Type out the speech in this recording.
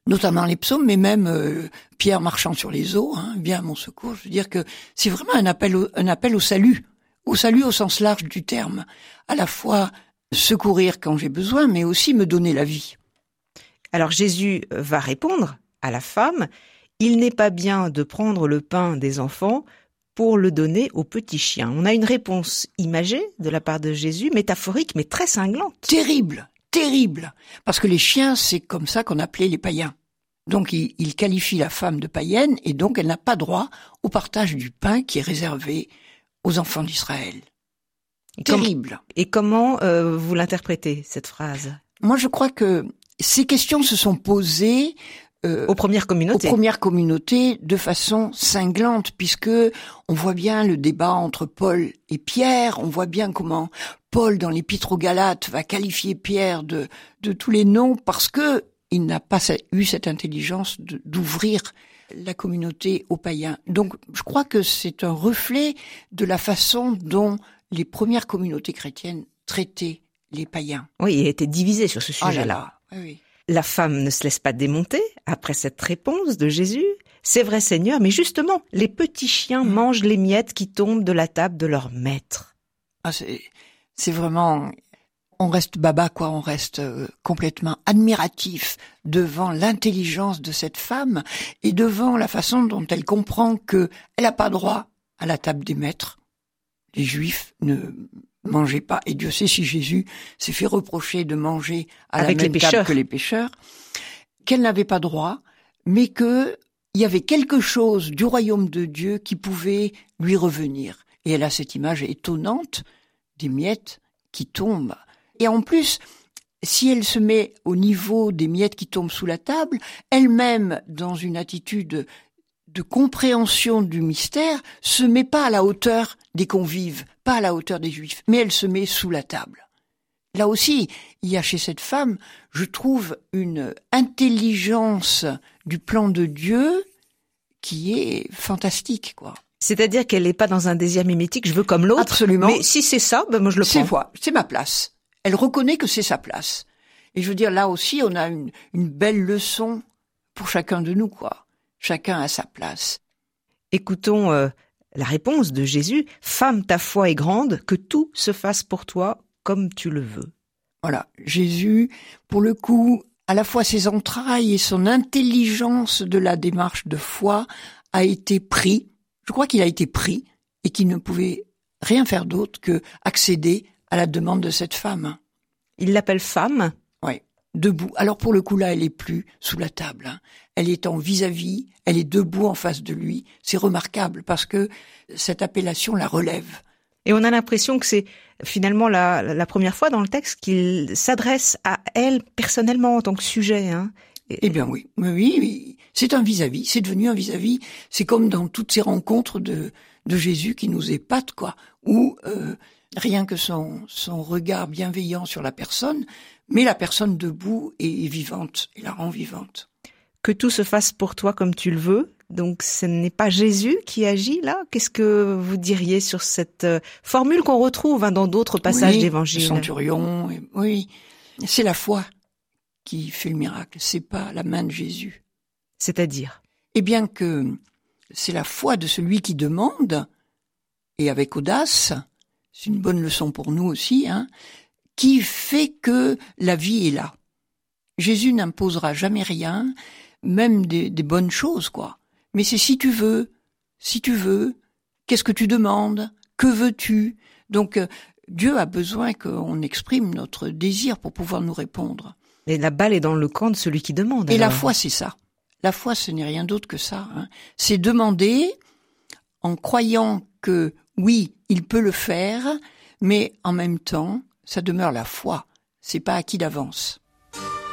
notamment les psaumes, mais même Pierre marchant sur les eaux, viens à mon secours. Je veux dire que c'est vraiment un appel au salut au sens large du terme, à la fois secourir quand j'ai besoin, mais aussi me donner la vie. Alors Jésus va répondre à la femme, il n'est pas bien de prendre le pain des enfants pour le donner aux petits chiens. On a une réponse imagée de la part de Jésus, métaphorique, mais très cinglante. Terrible, parce que les chiens, c'est comme ça qu'on appelait les païens. Donc il qualifie la femme de païenne, et donc elle n'a pas droit au partage du pain qui est réservé aux enfants d'Israël. Terrible. Et comment vous l'interprétez, cette phrase ? Moi, je crois que ces questions se sont posées aux premières communautés de façon cinglante, puisque on voit bien le débat entre Paul et Pierre, on voit bien comment Paul, dans l'Épître aux Galates, va qualifier Pierre de tous les noms, parce que il n'a pas eu cette intelligence d'ouvrir la communauté aux païens. Donc, je crois que c'est un reflet de la façon dont les premières communautés chrétiennes traitaient les païens. Oui, il était divisé sur ce sujet-là. Oh là là. Oui. La femme ne se laisse pas démonter après cette réponse de Jésus. C'est vrai, Seigneur, mais justement, les petits chiens mangent les miettes qui tombent de la table de leur maître. Ah, c'est vraiment... On reste baba, quoi. On reste complètement admiratif devant l'intelligence de cette femme et devant la façon dont elle comprend que elle n'a pas droit à la table des maîtres. Les Juifs ne mangeaient pas, et Dieu sait si Jésus s'est fait reprocher de manger avec la même table que les pécheurs, qu'elle n'avait pas droit, mais que il y avait quelque chose du royaume de Dieu qui pouvait lui revenir. Et elle a cette image étonnante des miettes qui tombent. Et en plus, si elle se met au niveau des miettes qui tombent sous la table, elle-même, dans une attitude de compréhension du mystère, se met pas à la hauteur des convives, pas à la hauteur des Juifs, mais elle se met sous la table. Là aussi, il y a chez cette femme, je trouve, une intelligence du plan de Dieu qui est fantastique, quoi. C'est-à-dire qu'elle n'est pas dans un désir mimétique, je veux comme l'autre. Absolument. Mais si c'est ça, moi je le prends. C'est ma place. Elle reconnaît que c'est sa place. Et je veux dire, là aussi, on a une belle leçon pour chacun de nous, quoi. Chacun a sa place. Écoutons la réponse de Jésus. « Femme, ta foi est grande, que tout se fasse pour toi comme tu le veux. » Voilà, Jésus, pour le coup, à la fois ses entrailles et son intelligence de la démarche de foi a été pris. Je crois qu'il a été pris et qu'il ne pouvait rien faire d'autre que accéder à la demande de cette femme. Il l'appelle femme ? Oui, debout. Alors pour le coup là, elle est plus sous la table. Elle est en vis-à-vis, elle est debout en face de lui. C'est remarquable parce que cette appellation la relève. Et on a l'impression que c'est finalement la première fois dans le texte qu'il s'adresse à elle personnellement en tant que sujet. Eh bien oui. C'est un vis-à-vis, c'est devenu un vis-à-vis. C'est comme dans toutes ces rencontres de Jésus qui nous épatent, quoi, où rien que son regard bienveillant sur la personne, mais la personne debout est vivante, et la rend vivante. Que tout se fasse pour toi comme tu le veux. Donc ce n'est pas Jésus qui agit là. Qu'est-ce que vous diriez sur cette formule qu'on retrouve dans d'autres passages d'Évangile ? Le centurion, oui, c'est la foi qui fait le miracle, c'est pas la main de Jésus. C'est-à-dire ? Eh bien que c'est la foi de celui qui demande, et avec audace, c'est une bonne leçon pour nous aussi, qui fait que la vie est là. Jésus n'imposera jamais rien, même des bonnes choses, quoi. Mais c'est si tu veux, qu'est-ce que tu demandes, que veux-tu ? Donc Dieu a besoin qu'on exprime notre désir pour pouvoir nous répondre. Et la balle est dans le camp de celui qui demande. Et alors. la foi, c'est ça. La foi, ce n'est rien d'autre que ça. C'est demander en croyant que oui, il peut le faire, mais en même temps, ça demeure la foi. C'est pas acquis d'avance.